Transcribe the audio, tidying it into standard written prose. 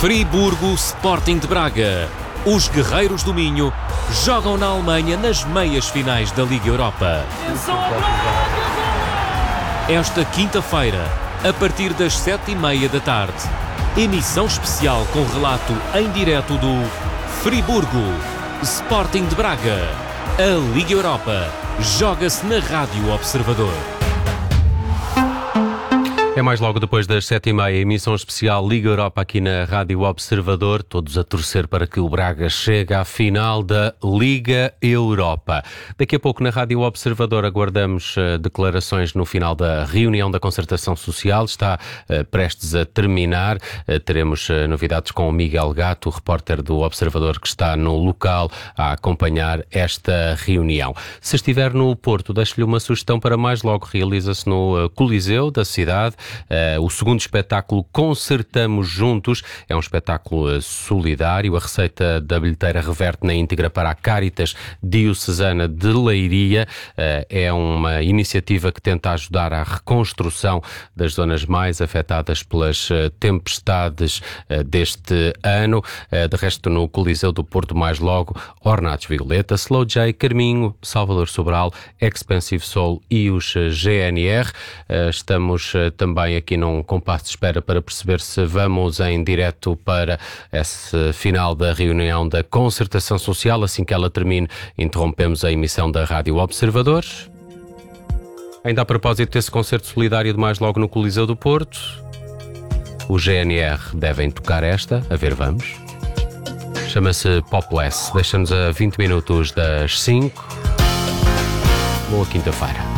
Friburgo Sporting de Braga. Os guerreiros do Minho jogam na Alemanha nas meias finais da Liga Europa. Esta quinta-feira, a partir das 7h30 da tarde, emissão especial com relato em direto do Friburgo Sporting de Braga. A Liga Europa joga-se na Rádio Observador. É mais logo depois das 7h30, emissão especial Liga Europa aqui na Rádio Observador, todos a torcer para que o Braga chegue à final da Liga Europa. Daqui a pouco na Rádio Observador aguardamos declarações no final da reunião da Concertação Social, está prestes a terminar. Teremos novidades com o Miguel Gato, o repórter do Observador que está no local a acompanhar esta reunião. Se estiver no Porto, deixo-lhe uma sugestão para mais logo, realiza-se no Coliseu da cidade. O segundo espetáculo Concertamos Juntos é um espetáculo solidário. A receita da bilheteira reverte na íntegra para a Cáritas Diocesana de Leiria. É uma iniciativa que tenta ajudar à reconstrução das zonas mais afetadas pelas tempestades deste ano. De resto, no Coliseu do Porto, mais logo, Ornatos Violeta, Slow J, Carminho, Salvador Sobral, Expensive Soul e os GNR. Estamos também aqui num compasso de espera para perceber se vamos em direto para esse final da reunião da Concertação Social. Assim que ela termine, interrompemos a emissão da Rádio Observador. Ainda a propósito desse concerto solidário de mais logo no Coliseu do Porto, o GNR devem tocar esta, a ver, vamos. Chama-se Popless, deixa-nos a 20 minutos das 5. Boa quinta-feira.